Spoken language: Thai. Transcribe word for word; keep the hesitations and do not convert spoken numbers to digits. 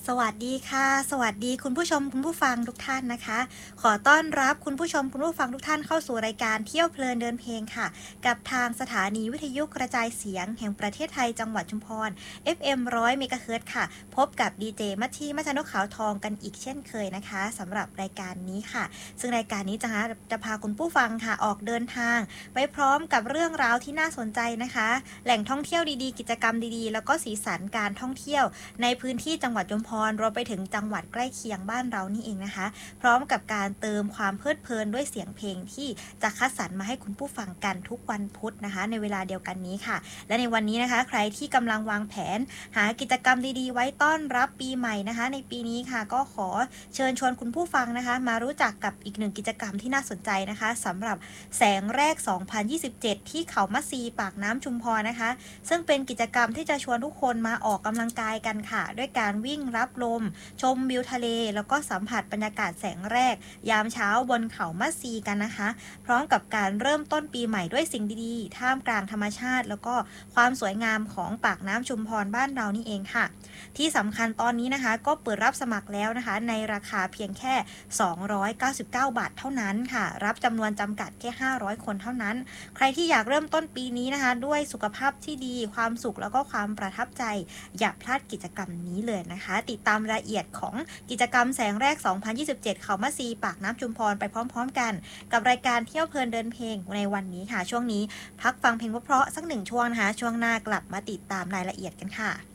สวัสดีค่ะสวัสดีคุณผู้ชมคุณผู้ฟังทุกท่านนะคะขอต้อนรับคุณผู้ชมคุณผู้ฟังทุกท่านเข้าสู่รายการเที่ยวเพลินเดินเพลงค่ะกับทางสถานีวิทยุกระจายเสียงแห่งประเทศไทยจังหวัดชุมพร เอฟ เอ็ม หนึ่งร้อยเมกะเฮิรตซ์ค่ะพบกับดีเจมัทชีมัชนกขาวทองกันอีกเช่นเคยนะคะสำหรับรายการนี้ค่ะซึ่งรายการนี้จะจะพาคุณผู้ฟังค่ะออกเดินทางไปพร้อมกับเรื่องราวที่น่าสนใจนะคะแหล่งท่องเที่ยวดีๆกิจกรรมดีๆแล้วก็สีสันการท่องเที่ยวในพื้นที่จังหวัดชุมพรรวมไปถึงจังหวัดใกล้เคียงบ้านเรานี่เองนะคะพร้อมกับการเติมความเพลิดเพลินด้วยเสียงเพลงที่จะคัดสรรมาให้คุณผู้ฟังกันทุกวันพุธนะคะในเวลาเดียวกันนี้ค่ะและในวันนี้นะคะใครที่กำลังวางแผนหากิจกรรมดีๆไว้ต้อนรับปีใหม่นะคะในปีนี้ค่ะก็ขอเชิญชวนคุณผู้ฟังนะคะมารู้จักกับอีกหนึ่งกิจกรรมที่น่าสนใจนะคะสำหรับแสงแรกสองพันยี่สิบเจ็ดที่เขามัดซีปากน้ำชุมพรนะคะซึ่งเป็นกิจกรรมที่จะชวนทุกคนมาออกกำลังกายกันค่ะด้วยการวิ่งรับลมชมวิวทะเลแล้วก็สัมผัสบรรยากาศแสงแรกยามเช้าบนเขามัดซีกันนะคะพร้อมกับการเริ่มต้นปีใหม่ด้วยสิ่งดีๆท่ามกลางธรรมชาติแล้วก็ความสวยงามของปากน้ำชุมพรบ้านเรานี่เองค่ะที่สำคัญตอนนี้นะคะก็เปิดรับสมัครแล้วนะคะในราคาเพียงแค่สองร้อยเก้าสิบเก้าบาทเท่านั้นค่ะรับจำนวนจำกัดแค่ห้าร้อยคนเท่านั้นใครที่อยากเริ่มต้นปีนี้นะคะด้วยสุขภาพที่ดีความสุขแล้วก็ความประทับใจอย่าพลาดกิจกรรมนี้เลยนะคะติดตามรายละเอียดของกิจกรรมแสงแรกสองพันยี่สิบเจ็ดเขามัดซีปากน้ำชุมพรไปพร้อมๆกันกับรายการเที่ยวเพลินเดินเพลงในวันนี้ค่ะช่วงนี้พักฟังเพลงเพราะๆสักหนึ่งช่วงนะคะช่วงหน้ากลับมาติดตามรายละเอียดกันค่ะ